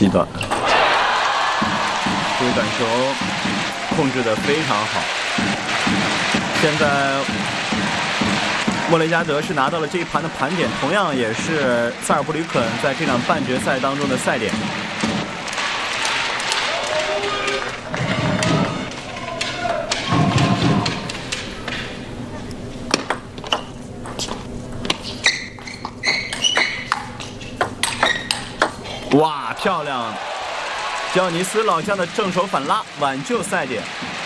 西段，这个短球控制得非常好。现在莫雷加德是拿到了这一盘的盘点，同样也是萨尔布吕肯在这场半决赛当中的赛点。哇，漂亮！吉奥尼斯老将的正手反拉挽救赛点。